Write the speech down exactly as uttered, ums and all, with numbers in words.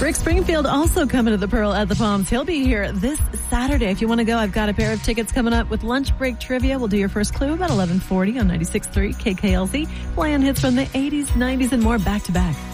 Rick Springfield also coming to the Pearl at the Palms. He'll be here this Saturday. If you want to go, I've got a pair of tickets coming up with lunch break trivia. We'll do your first clue about eleven forty on ninety-six point three K K L Z. Playing hits from the eighties, nineties, and more back to back.